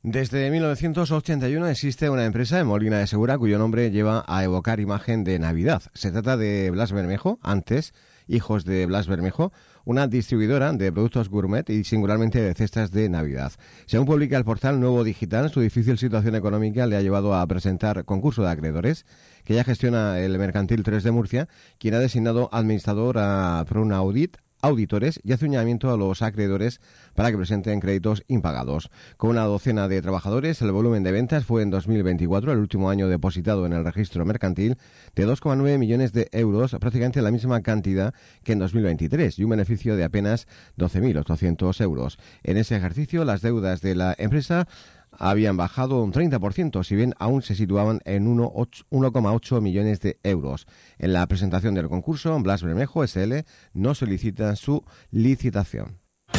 Desde 1981 existe una empresa en Molina de Segura cuyo nombre lleva a evocar imagen de Navidad. Se trata de Blas Bermejo, antes Hijos de Blas Bermejo, una distribuidora de productos gourmet y singularmente de cestas de Navidad. Según publica el portal Nuevo Digital, su difícil situación económica le ha llevado a presentar concurso de acreedores que ya gestiona el Mercantil 3 de Murcia, quien ha designado administrador a Pronaudit Auditores y hace un llamamiento a los acreedores para que presenten créditos impagados. Con una docena de trabajadores, el volumen de ventas fue en 2024, el último año depositado en el registro mercantil, de 2,9 millones de euros, prácticamente la misma cantidad que en 2023, y un beneficio de apenas 12.800 euros. En ese ejercicio, las deudas de la empresa habían bajado un 30%, si bien aún se situaban en 1,8 millones de euros. En la presentación del concurso, Blas Bermejo SL no solicita su licitación.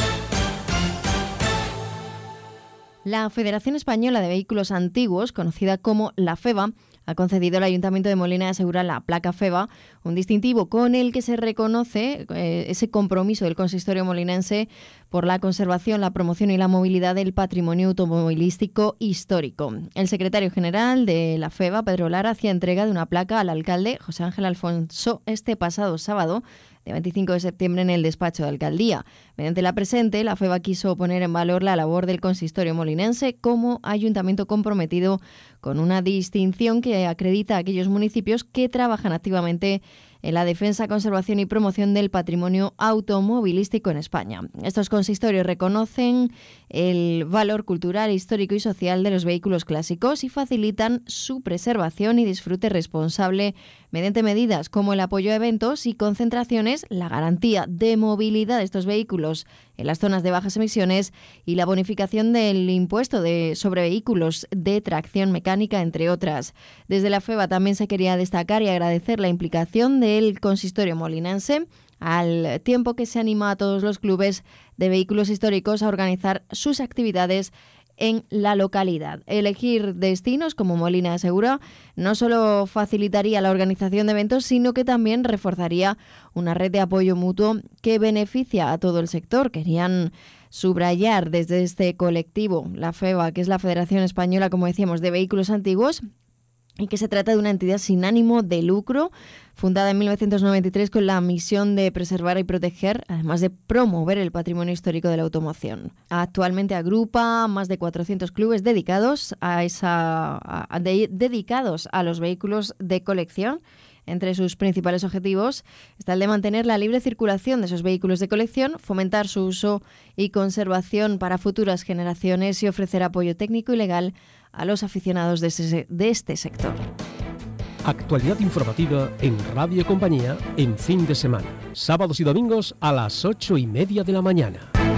La Federación Española de Vehículos Antiguos, conocida como la FEVA, ha concedido al Ayuntamiento de Molina de Segura la placa FEVA, un distintivo con el que se reconoce ese compromiso del consistorio molinense por la conservación, la promoción y la movilidad del patrimonio automovilístico histórico. El secretario general de la FEVA, Pedro Lara, hacía entrega de una placa al alcalde José Ángel Alfonso este pasado sábado, de 25 de septiembre, en el despacho de alcaldía. Mediante la presente, la FEVA quiso poner en valor la labor del consistorio molinense como ayuntamiento comprometido con una distinción que acredita a aquellos municipios que trabajan activamente en la defensa, conservación y promoción del patrimonio automovilístico en España. Estos consistorios reconocen el valor cultural, histórico y social de los vehículos clásicos y facilitan su preservación y disfrute responsable mediante medidas como el apoyo a eventos y concentraciones, la garantía de movilidad de estos vehículos en las zonas de bajas emisiones y la bonificación del impuesto sobre vehículos de tracción mecánica, entre otras. Desde la FEVA también se quería destacar y agradecer la implicación del consistorio molinense, al tiempo que se anima a todos los clubes de vehículos históricos a organizar sus actividades en la localidad. Elegir destinos como Molina de Segura no solo facilitaría la organización de eventos, sino que también reforzaría una red de apoyo mutuo que beneficia a todo el sector. Querían subrayar desde este colectivo, la FEVA, que es la Federación Española, como decíamos, de Vehículos Antiguos, y que se trata de una entidad sin ánimo de lucro, fundada en 1993 con la misión de preservar y proteger, además de promover el patrimonio histórico de la automoción. Actualmente agrupa más de 400 clubes dedicados dedicados a los vehículos de colección. Entre sus principales objetivos está el de mantener la libre circulación de esos vehículos de colección, fomentar su uso y conservación para futuras generaciones y ofrecer apoyo técnico y legal a los aficionados de este sector. Actualidad informativa en Radio Compañía en fin de semana. Sábados y domingos a las 8:30 de la mañana.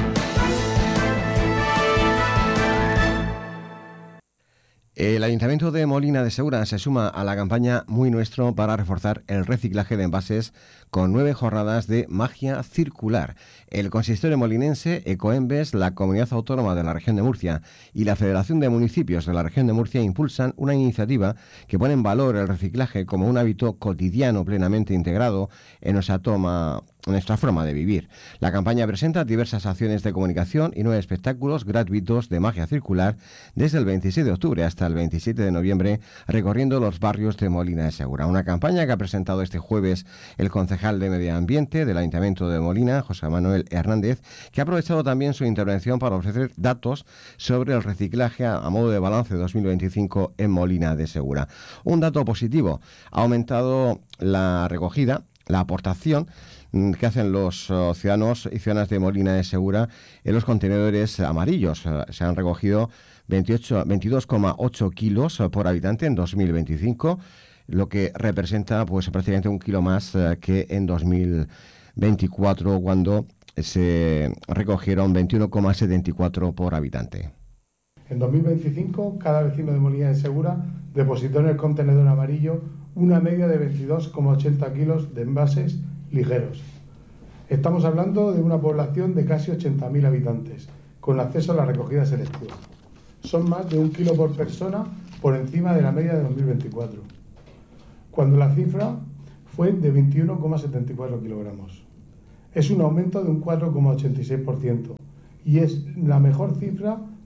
El Ayuntamiento de Molina de Segura se suma a la campaña Muy Nuestro para reforzar el reciclaje de envases con 9 jornadas de magia circular. El consistorio molinense, Ecoembes, la Comunidad Autónoma de la Región de Murcia y la Federación de Municipios de la Región de Murcia impulsan una iniciativa que pone en valor el reciclaje como un hábito cotidiano plenamente integrado en nuestra forma de vivir. La campaña presenta diversas acciones de comunicación y 9 espectáculos gratuitos de magia circular desde el 26 de octubre hasta el 27 de noviembre, recorriendo los barrios de Molina de Segura. Una campaña que ha presentado este jueves el concejal de Medio Ambiente del Ayuntamiento de Molina, José Manuel Hernández, que ha aprovechado también su intervención para ofrecer datos sobre el reciclaje a modo de balance 2025 en Molina de Segura. Un dato positivo: ha aumentado la recogida, la aportación que hacen los ciudadanos y ciudadanas de Molina de Segura en los contenedores amarillos. Se han recogido 22,8 kilos por habitante en 2025, lo que representa pues prácticamente un kilo más que en 2024, cuando se recogieron 21,74 por habitante. En 2025, cada vecino de Molina de Segura depositó en el contenedor amarillo una media de 22,80 kilos de envases ligeros. Estamos hablando de una población de casi 80.000 habitantes, con acceso a la recogida selectiva. Son más de 1 kilo por persona por encima de la media de 2024, cuando la cifra fue de 21,74 kilogramos. Es un aumento de un 4,86% y es la mejor cifra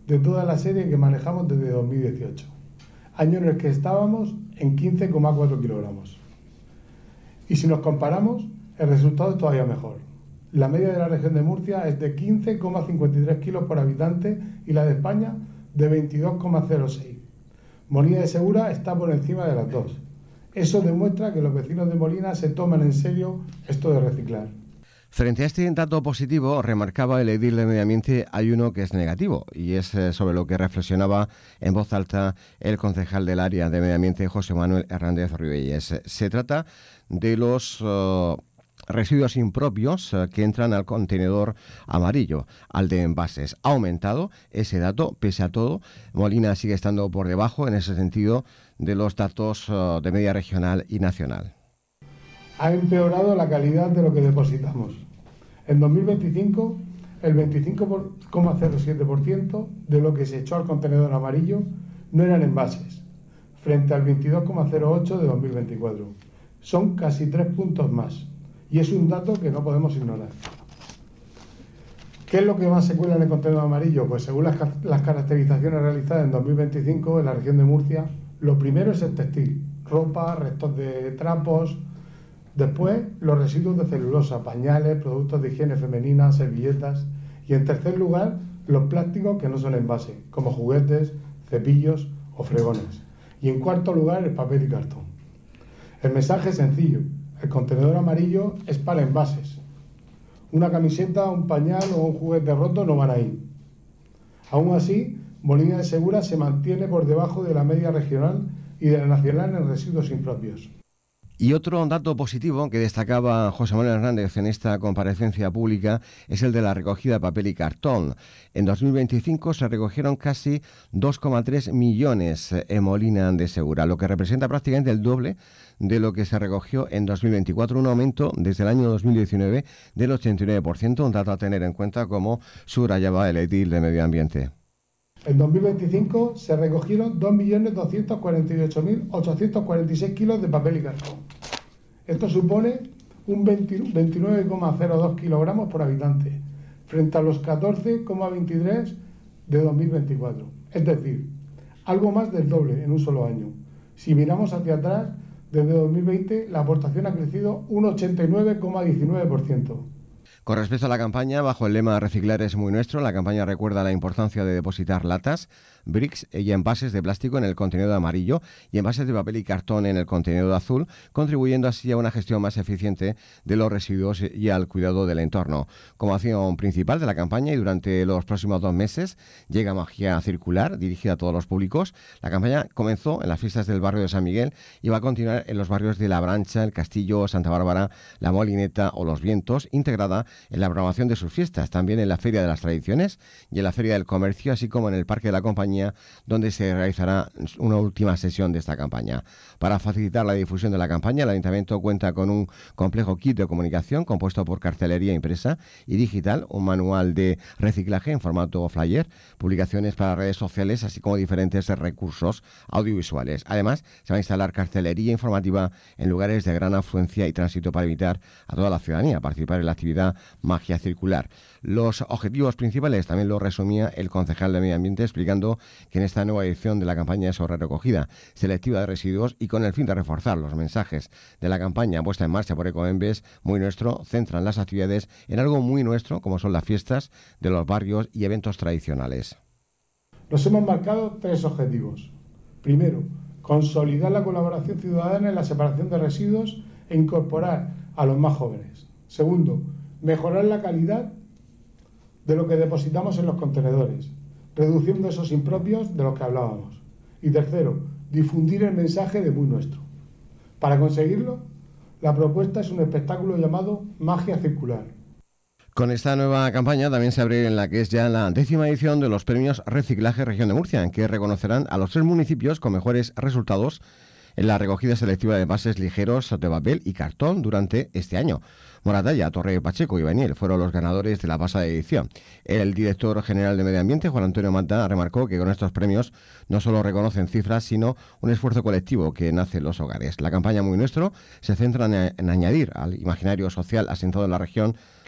de toda la serie que manejamos desde 2018, año en el que estábamos en 15,4 kilogramos. Y si nos comparamos, el resultado es todavía mejor. La media de la región de Murcia es de 15,53 kilos por habitante y la de España de 22,06. Molina de Segura está por encima de las dos. Eso demuestra que los vecinos de Molina se toman en serio esto de reciclar. Frente a este dato positivo, remarcaba el edil de Medio Ambiente, hay uno que es negativo, y es sobre lo que reflexionaba en voz alta el concejal del área de Medio Ambiente, José Manuel Hernández Ribelles. Se trata de los residuos impropios que entran al contenedor amarillo, al de envases. Ha aumentado ese dato, pese a todo. Molina sigue estando por debajo, en ese sentido, de los datos de media regional y nacional. Ha empeorado la calidad de lo que depositamos. En 2025, el 25,07% de lo que se echó al contenedor amarillo no eran envases, frente al 22,08% de 2024. Son casi 3 puntos más, y es un dato que no podemos ignorar. ¿Qué es lo que más se cuela en el contenedor amarillo? Pues según las caracterizaciones realizadas en 2025 en la región de Murcia, lo primero es el textil, ropa, restos de trapos. Después, los residuos de celulosa, pañales, productos de higiene femenina, servilletas. Y en tercer lugar, los plásticos que no son envase, como juguetes, cepillos o fregones. Y en cuarto lugar, el papel y cartón. El mensaje es sencillo. El contenedor amarillo es para envases. Una camiseta, un pañal o un juguete roto no van ahí. Aún así, Molina de Segura se mantiene por debajo de la media regional y de la nacional en residuos impropios. Y otro dato positivo que destacaba José Manuel Hernández en esta comparecencia pública es el de la recogida de papel y cartón. En 2025 se recogieron casi 2,3 millones en Molina de Segura, lo que representa prácticamente el doble de lo que se recogió en 2024, un aumento desde el año 2019 del 89%, un dato a tener en cuenta como subrayaba el edil de Medio Ambiente. En 2025 se recogieron 2.248.846 kilos de papel y cartón. Esto supone un 29,02 kilogramos por habitante, frente a los 14,23 de 2024. Es decir, algo más del doble en un solo año. Si miramos hacia atrás, desde 2020 la aportación ha crecido un 89,19%. Con respecto a la campaña, bajo el lema Reciclar es muy nuestro, la campaña recuerda la importancia de depositar latas, bricks y envases de plástico en el contenedor amarillo y envases de papel y cartón en el contenedor azul, contribuyendo así a una gestión más eficiente de los residuos y al cuidado del entorno. Como acción principal de la campaña y durante los próximos 2 meses, llega Magia Circular, dirigida a todos los públicos. La campaña comenzó en las fiestas del barrio de San Miguel y va a continuar en los barrios de La Brancha, El Castillo, Santa Bárbara, La Molineta o Los Vientos, integrada en la programación de sus fiestas, también en la Feria de las Tradiciones y en la Feria del Comercio, así como en el Parque de la Compañía, donde se realizará una última sesión de esta campaña. Para facilitar la difusión de la campaña, el Ayuntamiento cuenta con un complejo kit de comunicación compuesto por cartelería impresa y digital, un manual de reciclaje en formato flyer, publicaciones para redes sociales, así como diferentes recursos audiovisuales. Además, se va a instalar cartelería informativa en lugares de gran afluencia y tránsito para invitar a toda la ciudadanía a participar en la actividad Magia Circular. Los objetivos principales también lo resumía el concejal de Medio Ambiente, explicando que en esta nueva edición de la campaña sobre recogida selectiva de residuos y con el fin de reforzar los mensajes de la campaña puesta en marcha por Ecoembes Muy Nuestro, centran las actividades en algo muy nuestro, como son las fiestas de los barrios y eventos tradicionales. Nos hemos marcado 3 objetivos. Primero, consolidar la colaboración ciudadana en la separación de residuos e incorporar a los más jóvenes. Segundo, mejorar la calidad de lo que depositamos en los contenedores, reduciendo esos impropios de los que hablábamos. Y tercero, difundir el mensaje de Muy Nuestro. Para conseguirlo, la propuesta es un espectáculo llamado Magia Circular. Con esta nueva campaña también se abre en la que es ya la 10ª edición de los premios Reciclaje Región de Murcia, en que reconocerán a los 3 municipios con mejores resultados en la recogida selectiva de envases ligeros de papel y cartón durante este año. Moratalla, Torre Pacheco y Beniel fueron los ganadores de la pasada edición. El director general de Medio Ambiente, Juan Antonio Mata, remarcó que con estos premios no solo reconocen cifras, sino un esfuerzo colectivo que nace en los hogares. La campaña Muy Nuestro se centra en añadir al imaginario social asentado en la región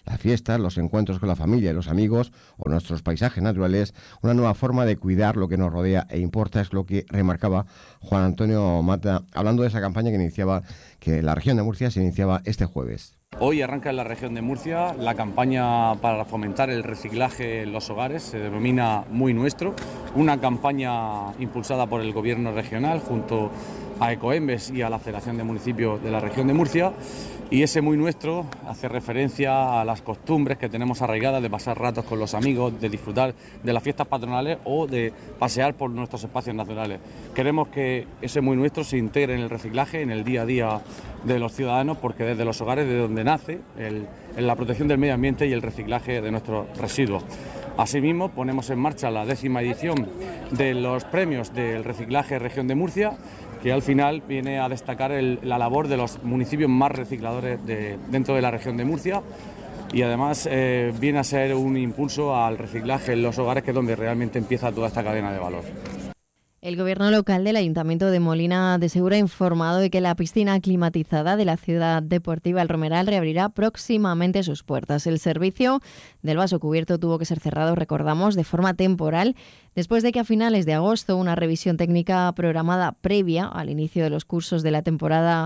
Las fiestas, los encuentros con la familia y los amigos o nuestros paisajes naturales, una nueva forma de cuidar lo que nos rodea e importa, es lo que remarcaba Juan Antonio Mata, hablando de esa campaña que la región de Murcia se iniciaba este jueves. Hoy arranca en la región de Murcia la campaña para fomentar el reciclaje en los hogares, se denomina Muy Nuestro, una campaña impulsada por el Gobierno regional junto a Ecoembes y a la Federación de Municipios de la región de Murcia, y ese Muy Nuestro hace referencia a las costumbres que tenemos arraigadas de pasar ratos con los amigos, de disfrutar de las fiestas patronales o de pasear por nuestros espacios naturales. Queremos que ese Muy Nuestro se integre en el reciclaje, en el día a día de los ciudadanos, porque desde los hogares de donde nace la protección del medio ambiente y el reciclaje de nuestros residuos. Asimismo, ponemos en marcha la 10ª edición de los premios del reciclaje Región de Murcia, que al final viene a destacar la labor de los municipios más recicladores dentro de la región de Murcia, y además viene a ser un impulso al reciclaje en los hogares, que es donde realmente empieza toda esta cadena de valor. El Gobierno local del Ayuntamiento de Molina de Segura ha informado de que la piscina climatizada de la Ciudad Deportiva El Romeral reabrirá próximamente sus puertas. El servicio del vaso cubierto tuvo que ser cerrado, recordamos, de forma temporal, después de que a finales de agosto una revisión técnica programada previa al inicio de los cursos de la temporada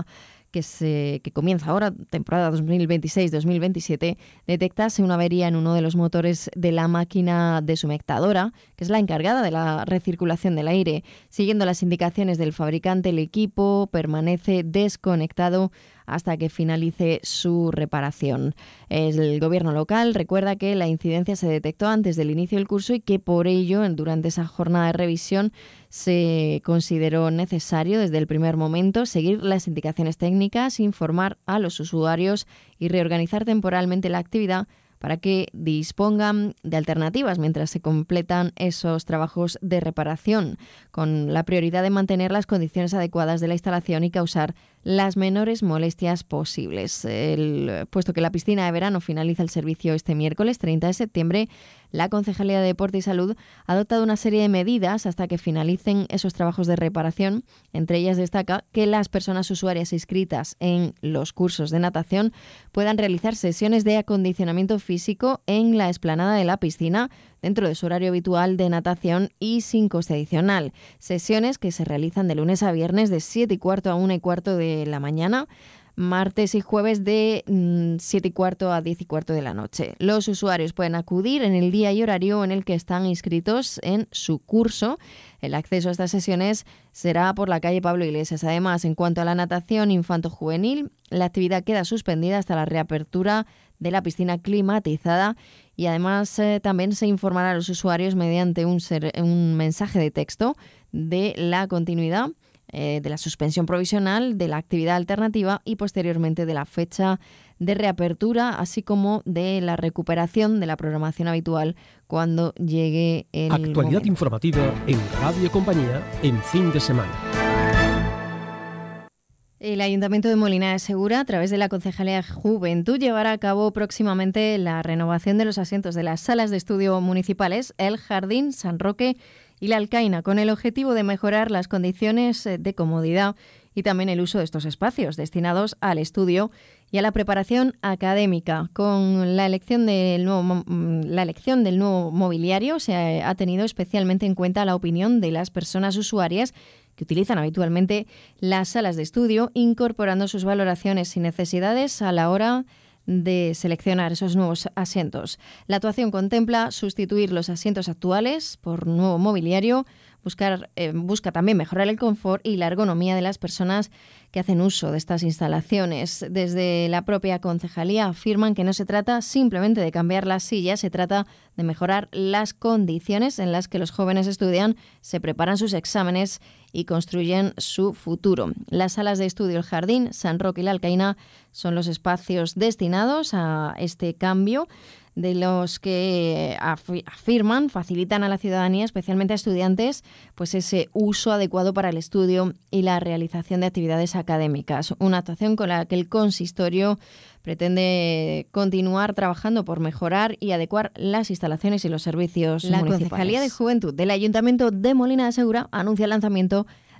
que comienza ahora, temporada 2026-2027, detectase una avería en uno de los motores de la máquina deshumectadora, que es la encargada de la recirculación del aire. Siguiendo las indicaciones del fabricante, el equipo permanece desconectado hasta que finalice su reparación. El Gobierno local recuerda que la incidencia se detectó antes del inicio del curso y que por ello, durante esa jornada de revisión, se consideró necesario desde el primer momento seguir las indicaciones técnicas, informar a los usuarios y reorganizar temporalmente la actividad para que dispongan de alternativas mientras se completan esos trabajos de reparación, con la prioridad de mantener las condiciones adecuadas de la instalación y causar las menores molestias posibles. Puesto que la piscina de verano finaliza el servicio este miércoles 30 de septiembre, la Concejalía de Deporte y Salud ha adoptado una serie de medidas hasta que finalicen esos trabajos de reparación. Entre ellas destaca que las personas usuarias inscritas en los cursos de natación puedan realizar sesiones de acondicionamiento físico en la explanada de la piscina dentro de su horario habitual de natación y sin coste adicional. Sesiones que se realizan de lunes a viernes de 7:15 a 1:15 de la mañana, martes y jueves de 7:15 a 10:15 de la noche. Los usuarios pueden acudir en el día y horario en el que están inscritos en su curso. El acceso a estas sesiones será por la calle Pablo Iglesias. Además, en cuanto a la natación infanto-juvenil, la actividad queda suspendida hasta la reapertura de la piscina climatizada, y además también se informará a los usuarios mediante un mensaje de texto de la continuidad, de la suspensión provisional, de la actividad alternativa y posteriormente de la fecha de reapertura, así como de la recuperación de la programación habitual cuando llegue el Actualidad momento. Informativa en Radio Compañía en fin de semana. El Ayuntamiento de Molina de Segura, a través de la Concejalía de Juventud, llevará a cabo próximamente la renovación de los asientos de las salas de estudio municipales, el Jardín, San Roque y la Alcaina, con el objetivo de mejorar las condiciones de comodidad y también el uso de estos espacios destinados al estudio y a la preparación académica. Con la elección del nuevo mobiliario se ha tenido especialmente en cuenta la opinión de las personas usuarias que utilizan habitualmente las salas de estudio, incorporando sus valoraciones y necesidades a la hora de seleccionar esos nuevos asientos. La actuación contempla sustituir los asientos actuales por nuevo mobiliario, busca también mejorar el confort y la ergonomía de las personas que hacen uso de estas instalaciones. Desde la propia concejalía afirman que no se trata simplemente de cambiar las sillas, se trata de mejorar las condiciones en las que los jóvenes estudian, se preparan sus exámenes y construyen su futuro. Las salas de estudio, el Jardín, San Roque y la Alcaina son los espacios destinados a este cambio, de los que afirman facilitan a la ciudadanía, especialmente a estudiantes, pues ese uso adecuado para el estudio y la realización de actividades académicas. Una actuación con la que el consistorio pretende continuar trabajando por mejorar y adecuar las instalaciones y los servicios municipales. La Concejalía de Juventud del Ayuntamiento de Molina de Segura anuncia el lanzamiento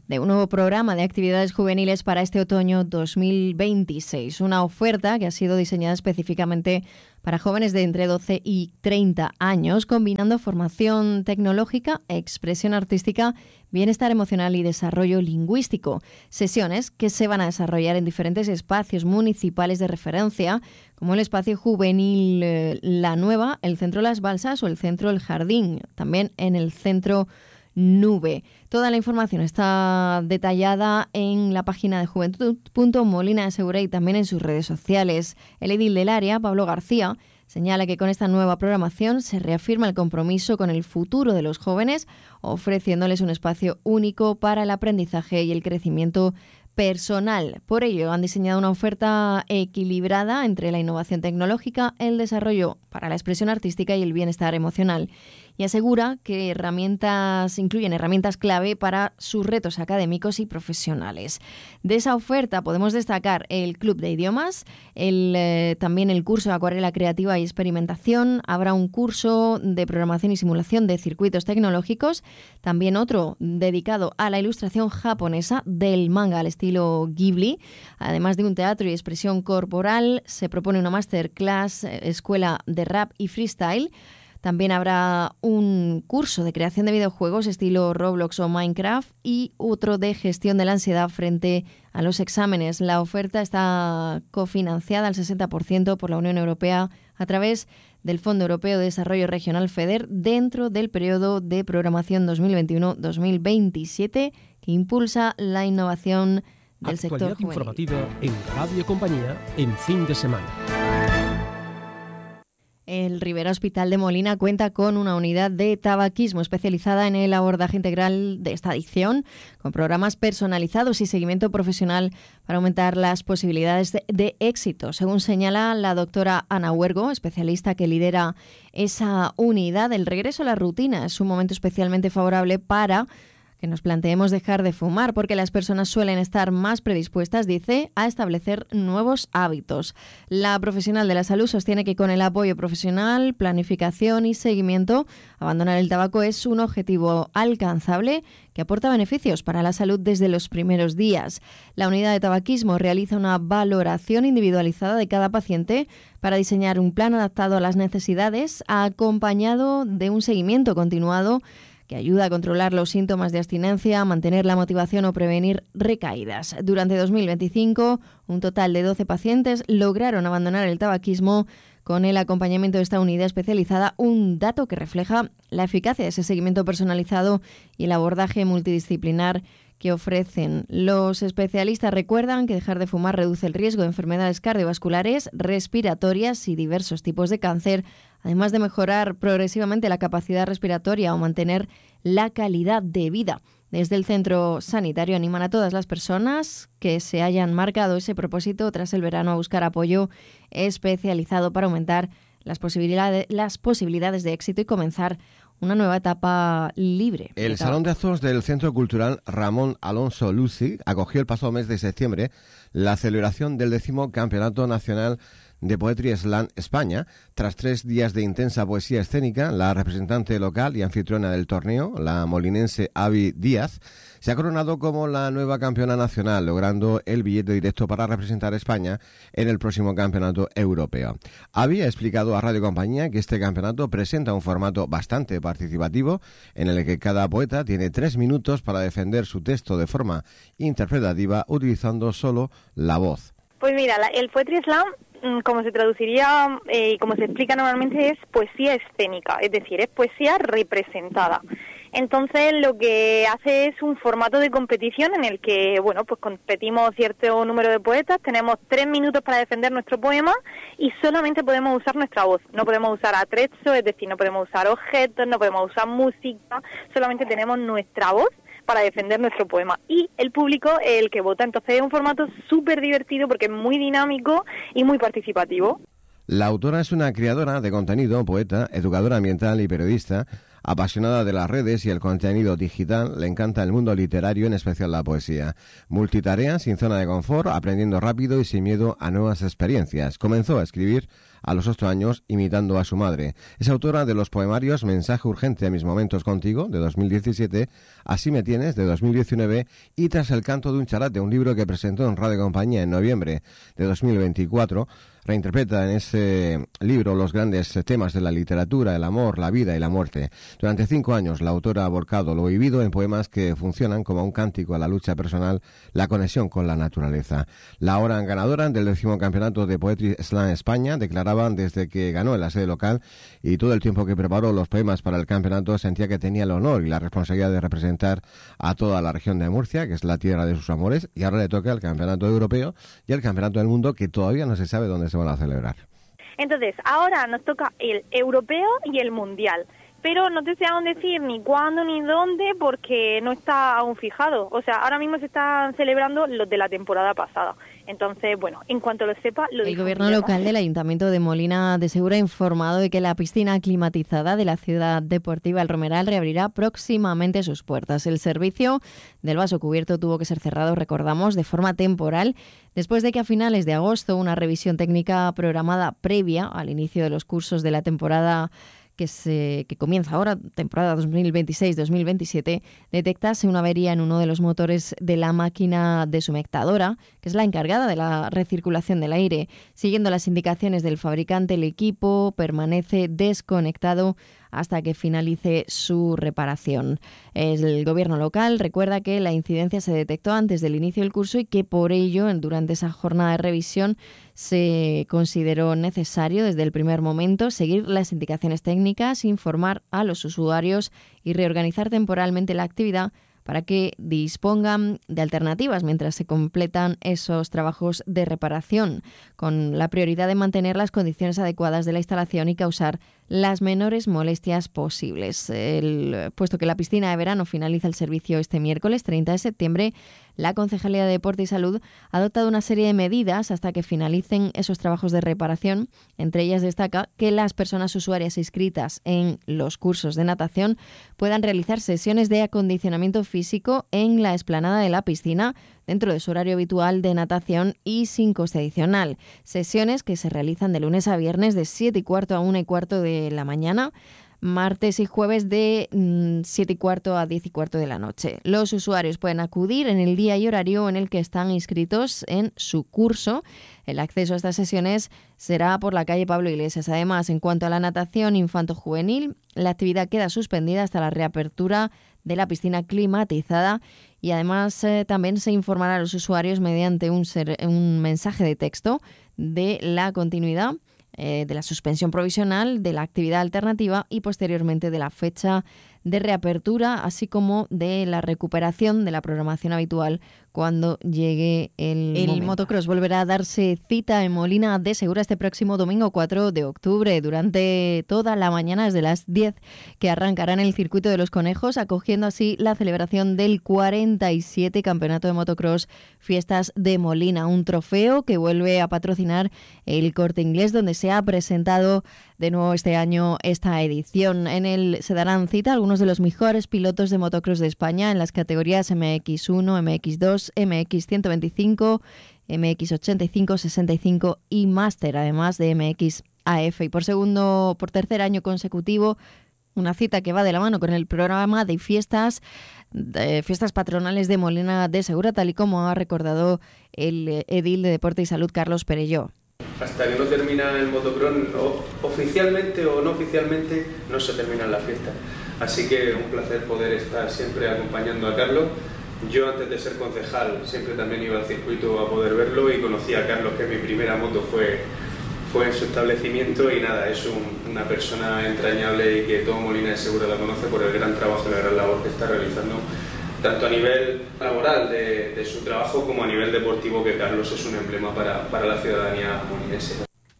de un nuevo programa de actividades juveniles para este otoño 2026. Una oferta que ha sido diseñada específicamente para jóvenes de entre 12 y 30 años, combinando formación tecnológica, expresión artística, bienestar emocional y desarrollo lingüístico. Sesiones que se van a desarrollar en diferentes espacios municipales de referencia, como el espacio juvenil La Nueva, el Centro Las Balsas o el Centro El Jardín, también en el Centro Nube. Toda la información está detallada en la página de Juventud.Molina de Segura y también en sus redes sociales. El edil del área, Pablo García, señala que con esta nueva programación se reafirma el compromiso con el futuro de los jóvenes, ofreciéndoles un espacio único para el aprendizaje y el crecimiento personal. Por ello, han diseñado una oferta equilibrada entre la innovación tecnológica, el desarrollo para la expresión artística y el bienestar emocional. Y asegura que incluyen herramientas clave para sus retos académicos y profesionales. De esa oferta podemos destacar el Club de Idiomas, también el curso de Acuarela Creativa y Experimentación. Habrá un curso de programación y simulación de circuitos tecnológicos, también otro dedicado a la ilustración japonesa del manga al estilo Ghibli. Además de un teatro y expresión corporal, se propone una masterclass, escuela de rap y freestyle. También habrá un curso de creación de videojuegos estilo Roblox o Minecraft y otro de gestión de la ansiedad frente a los exámenes. La oferta está cofinanciada al 60% por la Unión Europea a través del Fondo Europeo de Desarrollo Regional FEDER dentro del periodo de programación 2021-2027 que impulsa la innovación del sector juvenil. Actualidad informativa en Radio Compañía en fin de semana. El Ribera Hospital de Molina cuenta con una unidad de tabaquismo especializada en el abordaje integral de esta adicción, con programas personalizados y seguimiento profesional para aumentar las posibilidades de éxito. Según señala la doctora Ana Huergo, especialista que lidera esa unidad, el regreso a la rutina es un momento especialmente favorable para que nos planteemos dejar de fumar, porque las personas suelen estar más predispuestas, dice, a establecer nuevos hábitos. La profesional de la salud sostiene que con el apoyo profesional, planificación y seguimiento, abandonar el tabaco es un objetivo alcanzable que aporta beneficios para la salud desde los primeros días. La unidad de tabaquismo realiza una valoración individualizada de cada paciente para diseñar un plan adaptado a las necesidades, acompañado de un seguimiento continuado que ayuda a controlar los síntomas de abstinencia, mantener la motivación o prevenir recaídas. Durante 2025, un total de 12 pacientes lograron abandonar el tabaquismo con el acompañamiento de esta unidad especializada, un dato que refleja la eficacia de ese seguimiento personalizado y el abordaje multidisciplinar que ofrecen. Los especialistas recuerdan que dejar de fumar reduce el riesgo de enfermedades cardiovasculares, respiratorias y diversos tipos de cáncer, además de mejorar progresivamente la capacidad respiratoria o mantener la calidad de vida. Desde el centro sanitario animan a todas las personas que se hayan marcado ese propósito tras el verano a buscar apoyo especializado para aumentar las posibilidades de éxito y comenzar una nueva etapa libre. El Salón de Actos del Centro Cultural Ramón Alonso Luci acogió el pasado mes de septiembre la celebración del 10º Campeonato Nacional de Poetry Slam España. Tras 3 días de intensa poesía escénica, la representante local y anfitriona del torneo, la molinense Avi Díaz, se ha coronado como la nueva campeona nacional, logrando el billete directo para representar a España en el próximo campeonato europeo. Avi ha explicado a Radio Compañía que este campeonato presenta un formato bastante participativo, en el que cada poeta tiene 3 minutos para defender su texto de forma interpretativa, utilizando solo la voz. Pues mira, el Poetry Slam, como se traduciría y como se explica normalmente, es poesía escénica, es decir, es poesía representada. Entonces lo que hace es un formato de competición en el que, bueno, pues competimos cierto número de poetas, tenemos 3 minutos para defender nuestro poema y solamente podemos usar nuestra voz. No podemos usar atrezzo, es decir, no podemos usar objetos, no podemos usar música, solamente tenemos nuestra voz para defender nuestro poema. Y el público es el que vota. Entonces es un formato súper divertido porque es muy dinámico y muy participativo. La autora es una creadora de contenido, poeta, educadora ambiental y periodista. Apasionada de las redes y el contenido digital, le encanta el mundo literario, en especial la poesía. Multitarea, sin zona de confort, aprendiendo rápido y sin miedo a nuevas experiencias. Comenzó a escribir a los 8 años imitando a su madre. Es autora de los poemarios Mensaje urgente a mis momentos contigo, de 2017, Así me tienes, de 2019, y Tras el canto de un charate, un libro que presentó en Radio Compañía en noviembre de 2024, reinterpreta en ese libro los grandes temas de la literatura, el amor, la vida y la muerte. Durante 5 años la autora ha volcado lo vivido en poemas que funcionan como un cántico a la lucha personal, la conexión con la naturaleza. La ahora ganadora del 10º Campeonato de Poetry Slam España declaraban desde que ganó en la sede local y todo el tiempo que preparó los poemas para el campeonato sentía que tenía el honor y la responsabilidad de representar a toda la región de Murcia, que es la tierra de sus amores, y ahora le toca el Campeonato Europeo y el Campeonato del Mundo, que todavía no se sabe dónde se van a celebrar. Entonces, ahora nos toca el europeo y el mundial, pero no te sé aún decir ni cuándo ni dónde porque no está aún fijado. O sea, ahora mismo se están celebrando los de la temporada pasada. Entonces, bueno, en cuanto lo sepa, lo difundiremos. El gobierno local del Ayuntamiento de Molina de Segura ha informado de que la piscina climatizada de la Ciudad Deportiva El Romeral reabrirá próximamente sus puertas. El servicio del vaso cubierto tuvo que ser cerrado, recordamos, de forma temporal, después de que a finales de agosto una revisión técnica programada previa al inicio de los cursos de la temporada que comienza ahora, temporada 2026-2027, detectase una avería en uno de los motores de la máquina deshumectadora, que es la encargada de la recirculación del aire. Siguiendo las indicaciones del fabricante, el equipo permanece desconectado hasta que finalice su reparación. El gobierno local recuerda que la incidencia se detectó antes del inicio del curso y que por ello, durante esa jornada de revisión, se consideró necesario desde el primer momento seguir las indicaciones técnicas, informar a los usuarios y reorganizar temporalmente la actividad para que dispongan de alternativas mientras se completan esos trabajos de reparación, con la prioridad de mantener las condiciones adecuadas de la instalación y causar las menores molestias posibles. Puesto que la piscina de verano finaliza el servicio este miércoles 30 de septiembre, la Concejalía de Deporte y Salud ha adoptado una serie de medidas hasta que finalicen esos trabajos de reparación. Entre ellas destaca que las personas usuarias inscritas en los cursos de natación puedan realizar sesiones de acondicionamiento físico en la explanada de la piscina dentro de su horario habitual de natación y sin coste adicional. Sesiones que se realizan de lunes a viernes de 7:15 a 1:15 de la mañana, martes y jueves de 7:15 a 10:15 de la noche. Los usuarios pueden acudir en el día y horario en el que están inscritos en su curso. El acceso a estas sesiones será por la calle Pablo Iglesias. Además, en cuanto a la natación infanto-juvenil, la actividad queda suspendida hasta la reapertura de la piscina climatizada y además también se informará a los usuarios mediante un mensaje de texto de la continuidad de la suspensión provisional de la actividad alternativa y posteriormente de la fecha de reapertura, así como de la recuperación de la programación habitual cuando llegue el momento. Motocross volverá a darse cita en Molina de Segura este próximo domingo 4 de octubre durante toda la mañana desde las 10, que arrancará en el circuito de los Conejos, acogiendo así la celebración del 47 Campeonato de Motocross Fiestas de Molina, un trofeo que vuelve a patrocinar el Corte Inglés, donde se ha presentado de nuevo este año esta edición. En él se darán cita algunos de los mejores pilotos de motocross de España en las categorías MX1, MX2, MX125, MX85, 65 y Máster, además de MX AF. Y por tercer año consecutivo, una cita que va de la mano con el programa de fiestas patronales de Molina de Segura, tal y como ha recordado el edil de Deporte y Salud, Carlos Perelló. Hasta que no termina el motocross, oficialmente o no oficialmente, no se terminan las fiestas. Así que un placer poder estar siempre acompañando a Carlos. Yo antes de ser concejal siempre también iba al circuito a poder verlo y conocí a Carlos, que mi primera moto fue en su establecimiento, y nada, es una persona entrañable y que todo Molina de Segura la conoce por el gran trabajo y la gran labor que está realizando, tanto a nivel laboral de su trabajo como a nivel deportivo, que Carlos es un emblema para la ciudadanía molinense.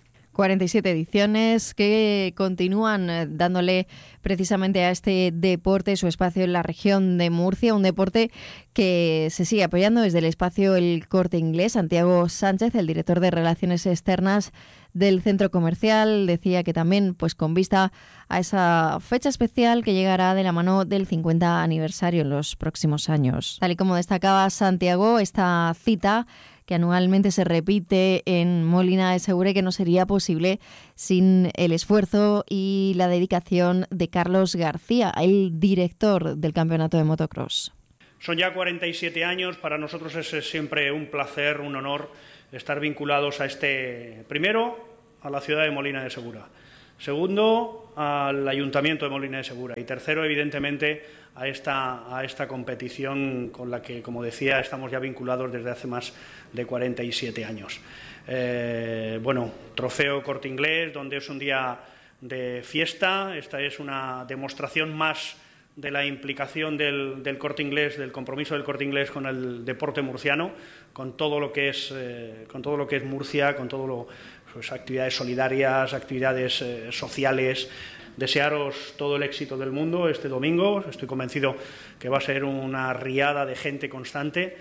47 ediciones que continúan dándole precisamente a este deporte su espacio en la región de Murcia, un deporte que se sigue apoyando desde el espacio El Corte Inglés. Santiago Sánchez, el director de Relaciones Externas del centro comercial. Decía que también, pues con vista a esa fecha especial que llegará de la mano del 50 aniversario en los próximos años. Tal y como destacaba Santiago, esta cita que anualmente se repite en Molina de Segura y que no sería posible sin el esfuerzo y la dedicación de Carlos García, el director del campeonato de motocross. Son ya 47 años, para nosotros es siempre un placer, un honor estar vinculados a primero, a la ciudad de Molina de Segura, segundo, al Ayuntamiento de Molina de Segura y tercero, evidentemente, a esta competición con la que, como decía, estamos ya vinculados desde hace más de 47 años. Trofeo Corte Inglés, donde es un día de fiesta. Esta es una demostración más de la implicación del Corte Inglés, del compromiso del Corte Inglés con el deporte murciano, con todo lo que es Murcia, con pues, actividades solidarias, actividades sociales. Desearos todo el éxito del mundo este domingo. Estoy convencido que va a ser una riada de gente constante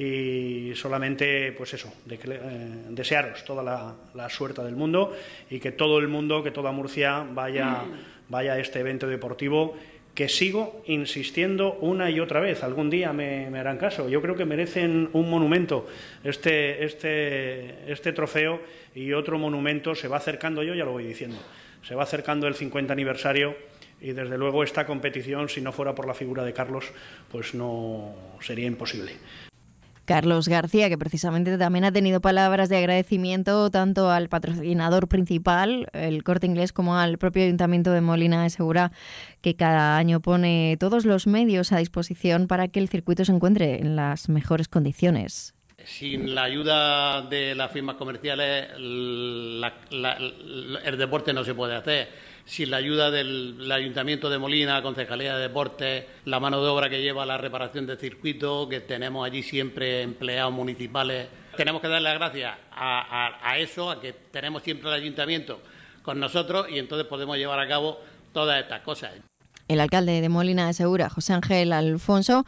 y solamente, pues eso, desearos toda la suerte del mundo y que todo el mundo, que toda Murcia vaya a este evento deportivo, que sigo insistiendo una y otra vez. Algún día me harán caso. Yo creo que merecen un monumento este trofeo, y otro monumento se va acercando, yo ya lo voy diciendo. Se va acercando el 50 aniversario y, desde luego, esta competición, si no fuera por la figura de Carlos, pues no sería imposible. Carlos García, que precisamente también ha tenido palabras de agradecimiento tanto al patrocinador principal, el Corte Inglés, como al propio Ayuntamiento de Molina de Segura, que cada año pone todos los medios a disposición para que el circuito se encuentre en las mejores condiciones. Sin la ayuda de las firmas comerciales, el deporte no se puede hacer. Sin la ayuda del Ayuntamiento de Molina, Concejalía de Deportes, la mano de obra que lleva la reparación del circuito, que tenemos allí siempre empleados municipales. Tenemos que darle las gracias a eso, a que tenemos siempre el Ayuntamiento con nosotros, y entonces podemos llevar a cabo todas estas cosas. El alcalde de Molina de Segura, José Ángel Alfonso,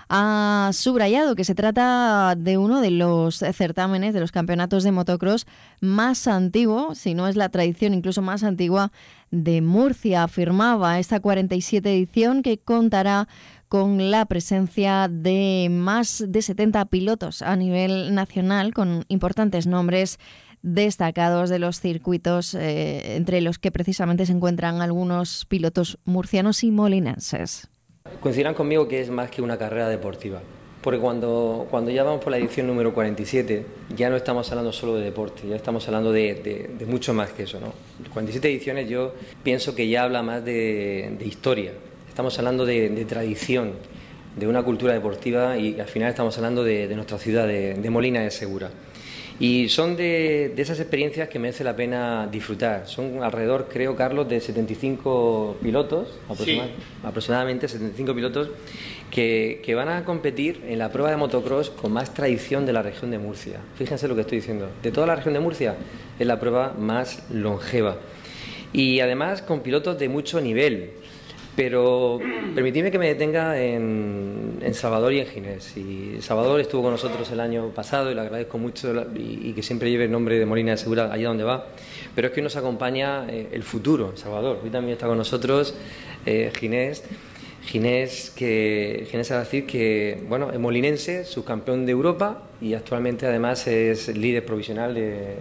ha subrayado que se trata de uno de los certámenes, de los campeonatos de motocross más antiguo, si no es la tradición incluso más antigua de Murcia. Afirmaba esta 47 edición que contará con la presencia de más de 70 pilotos a nivel nacional, con importantes nombres destacados de los circuitos, entre los que precisamente se encuentran algunos pilotos murcianos y molinenses. Coincidirán conmigo que es más que una carrera deportiva, porque cuando ya vamos por la edición número 47, ya no estamos hablando solo de deporte, ya estamos hablando de mucho más que eso, ¿no? 47 ediciones yo pienso que ya habla más de historia, estamos hablando de tradición, de una cultura deportiva, y al final estamos hablando de nuestra ciudad, de Molina de Segura. Y son de esas experiencias que merece la pena disfrutar. Son alrededor, creo, Carlos, de 75 pilotos, aproximadamente 75 pilotos, que van a competir en la prueba de motocross con más tradición de la región de Murcia. Fíjense lo que estoy diciendo. De toda la región de Murcia es la prueba más longeva. Y además con pilotos de mucho nivel. Pero permitidme que me detenga en Salvador y en Ginés. Y Salvador estuvo con nosotros el año pasado y le agradezco mucho, y que siempre lleve el nombre de Molina de Segura allá donde va. Pero es que hoy nos acompaña el futuro, Salvador. Hoy también está con nosotros Ginés. Ginés Aracid, que bueno, es molinense, subcampeón de Europa, y actualmente además es líder provisional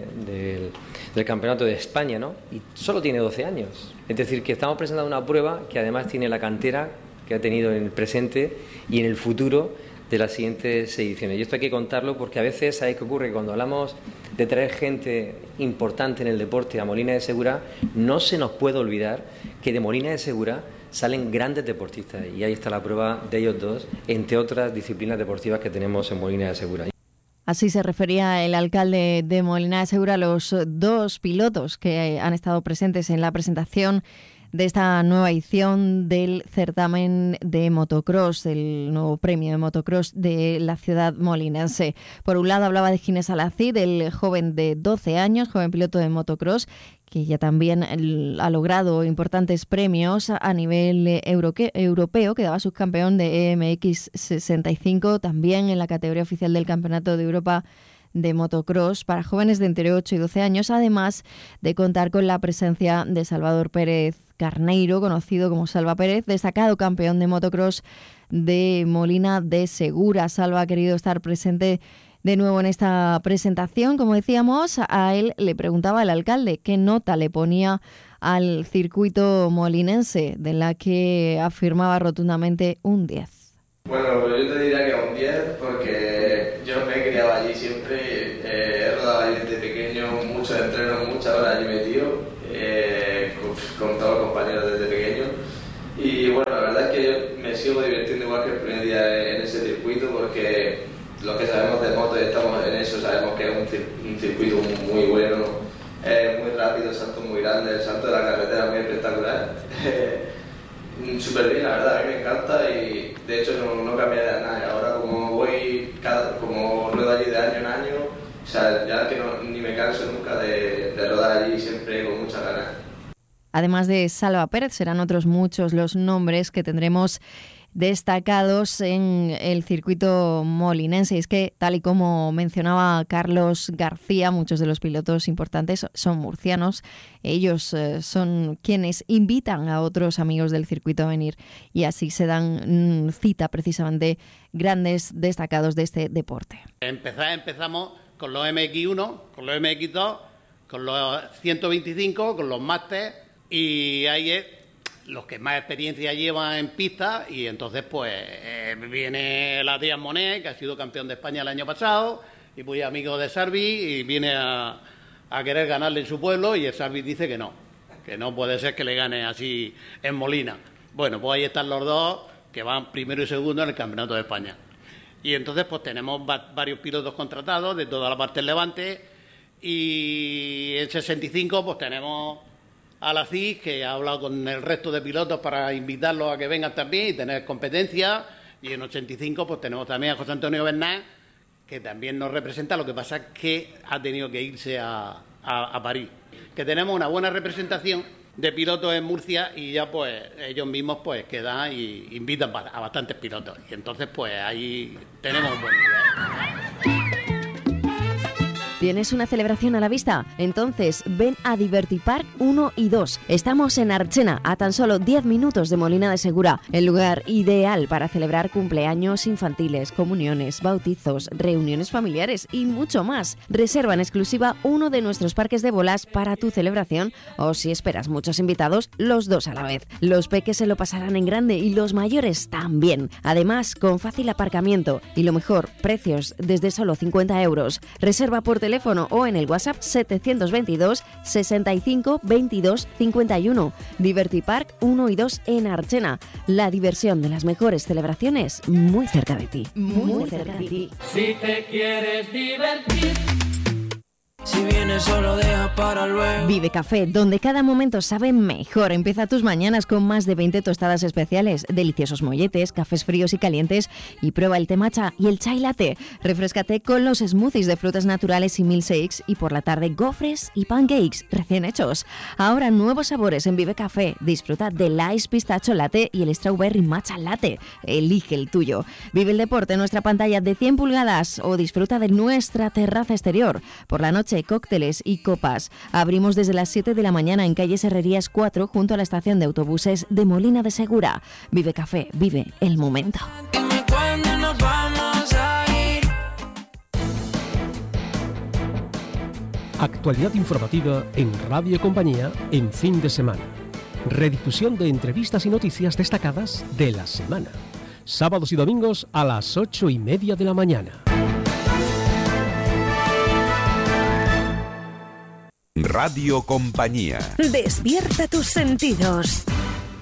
del Campeonato de España, ¿no? Y solo tiene 12 años. Es decir, que estamos presentando una prueba que además tiene la cantera que ha tenido en el presente y en el futuro de las siguientes ediciones. Y esto hay que contarlo porque a veces, ¿sabéis qué ocurre? Cuando hablamos de traer gente importante en el deporte a Molina de Segura, no se nos puede olvidar que de Molina de Segura salen grandes deportistas, y ahí está la prueba de ellos dos, entre otras disciplinas deportivas que tenemos en Molina de Segura. Así se refería el alcalde de Molina de Segura a los dos pilotos que han estado presentes en la presentación de esta nueva edición del certamen de motocross, el nuevo premio de motocross de la ciudad molinense. Por un lado hablaba de Ginés Alacid, el joven de 12 años, joven piloto de motocross, que ya también ha logrado importantes premios a nivel europeo, quedaba subcampeón de EMX 65, también en la categoría oficial del Campeonato de Europa de motocross para jóvenes de entre 8 y 12 años, además de contar con la presencia de Salvador Pérez Carneiro, conocido como Salva Pérez, destacado campeón de motocross de Molina de Segura. Salva ha querido estar presente de nuevo en esta presentación. Como decíamos, a él le preguntaba el alcalde qué nota le ponía al circuito molinense, de la que afirmaba rotundamente un 10. Bueno, yo te diría que un 10 porque yo me he criado allí siempre, he rodado allí desde pequeño, muchos entrenos, muchas horas allí metido, con todos los compañeros desde pequeño. Y bueno, la verdad es que yo me sigo divirtiendo igual que el primer día en ese circuito, porque los que sabemos de moto y estamos en eso sabemos que es un circuito muy bueno, muy rápido, el salto muy grande, el salto de la carretera muy espectacular. Súper bien, la verdad, a mí me encanta y de hecho no cambiaría nada. Ahora como ruedo allí de año en año, o sea, ya que ni me canso nunca de rodar allí, siempre con muchas ganas. Además de Salva Pérez, serán otros muchos los nombres que tendremos destacados en el circuito molinense. Y es que, tal y como mencionaba Carlos García, muchos de los pilotos importantes son murcianos. Ellos son quienes invitan a otros amigos del circuito a venir y así se dan cita precisamente grandes destacados de este deporte. Empezamos con los MX1, con los MX2, con los 125, con los máster, y ahí es los que más experiencia llevan en pista, y entonces pues viene la Díaz Monet, que ha sido campeón de España el año pasado, y muy amigo de Sarvi, y viene a querer ganarle en su pueblo, y el Sarvi dice que no puede ser que le gane así en Molina. Bueno, pues ahí están los dos, que van primero y segundo en el Campeonato de España. Y entonces pues tenemos varios pilotos contratados de toda la parte del Levante, y en 65 pues tenemos a la CIS, que ha hablado con el resto de pilotos para invitarlos a que vengan también y tener competencia, y en 85 pues tenemos también a José Antonio Bernal, que también nos representa, lo que pasa es que ha tenido que irse a París. Que tenemos una buena representación de pilotos en Murcia, y ya pues ellos mismos pues quedan y invitan a bastantes pilotos, y entonces pues ahí tenemos un buen nivel. ¿Tienes una celebración a la vista? Entonces ven a Divertipark 1 y 2. Estamos en Archena, a tan solo 10 minutos de Molina de Segura, el lugar ideal para celebrar cumpleaños infantiles, comuniones, bautizos, reuniones familiares y mucho más. Reserva en exclusiva uno de nuestros parques de bolas para tu celebración, o si esperas muchos invitados, los dos a la vez. Los peques se lo pasarán en grande y los mayores también. Además, con fácil aparcamiento y lo mejor, precios desde solo 50 euros. Reserva por teléfono o en el WhatsApp 722 65 22 51. Divertipark 1 y 2 en Archena. La diversión de las mejores celebraciones muy cerca de ti. Muy cerca de ti. Si te quieres divertir, si vienes solo deja para luego. Vive Café, donde cada momento sabe mejor. Empieza tus mañanas con más de 20 tostadas especiales, deliciosos molletes, cafés fríos y calientes, y prueba el té matcha y el chai latte. Refréscate con los smoothies de frutas naturales y milkshakes, y por la tarde gofres y pancakes recién hechos. Ahora nuevos sabores en Vive Café. Disfruta del ice pistacho latte y el strawberry matcha latte. Elige el tuyo. Vive el deporte en nuestra pantalla de 100 pulgadas o disfruta de nuestra terraza exterior. Por la noche, cócteles y copas. Abrimos desde las 7 de la mañana en calle Herrerías 4, junto a la estación de autobuses de Molina de Segura. Vive Café, vive el momento. Dime cuándo nos vamos a ir. Actualidad informativa en Radio Compañía en fin de semana. Redifusión de entrevistas y noticias destacadas de la semana. Sábados y domingos a las 8:30 de la mañana. Radio Compañía. Despierta tus sentidos.